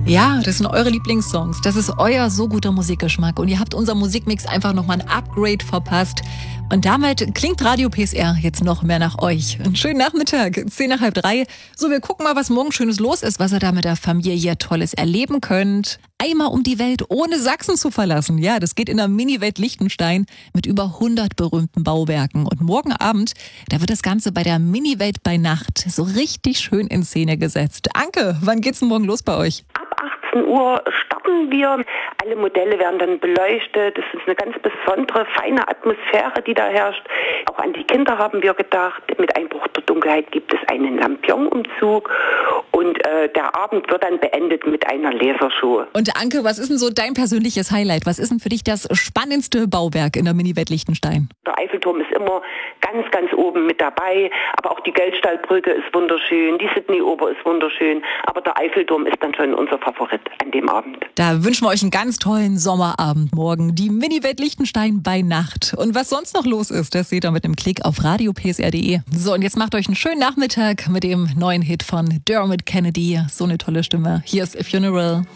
Ja, das sind eure Lieblingssongs. Das ist euer so guter Musikgeschmack. Und ihr habt unser Musikmix einfach nochmal ein Upgrade verpasst. Und damit klingt Radio PSR jetzt noch mehr nach euch. Einen schönen Nachmittag, 2:50. So, wir gucken mal, was morgen Schönes los ist, was ihr da mit der Familie Tolles erleben könnt. Einmal um die Welt, ohne Sachsen zu verlassen. Ja, das geht in der Mini-Welt Liechtenstein mit über 100 berühmten Bauwerken. Und morgen Abend, da wird das Ganze bei der Mini-Welt bei Nacht so richtig schön in Szene gesetzt. Anke, wann geht's denn morgen los bei euch? Ab 18 Uhr starten wir. Alle Modelle werden dann beleuchtet. Es ist eine ganz besondere, feine Atmosphäre, die da herrscht. Auch an die Kinder haben wir gedacht. Mit Einbruch der Dunkelheit gibt es einen Lampion-Umzug. Und der Abend wird dann beendet mit einer Lasershow. Und Anke, was ist denn so dein persönliches Highlight? Was ist denn für dich das spannendste Bauwerk in der Mini-Welt Liechtenstein? Der Eiffelturm ist immer ganz, ganz oben mit dabei. Aber auch die Geldstallbrücke ist wunderschön. Die Sydney-Oper ist wunderschön. Aber der Eiffelturm ist dann schon unser Favorit an dem Abend. Da wünschen wir euch einen ganz tollen Sommerabend morgen. Die Mini-Welt Liechtenstein bei Nacht. Und was sonst noch los ist, das seht ihr mit einem Klick auf radiopsr.de. So, und jetzt macht euch einen schönen Nachmittag mit dem neuen Hit von Dermot Kennedy. So eine tolle Stimme. Hier ist A Funeral.